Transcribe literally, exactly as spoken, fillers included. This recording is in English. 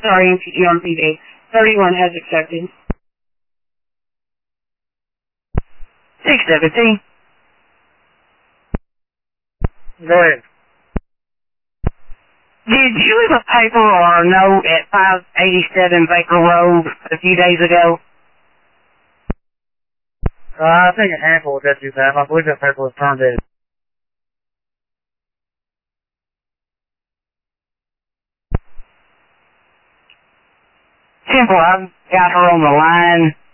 Sorry, M P T on T V. thirty-one has accepted. six seventeen. Go ahead. Did you leave a paper or a note at five eighty-seven Baker Road a few days ago? Uh, I think a handful that you have. I believe that paper was turned in. Simple, I've got her on the line.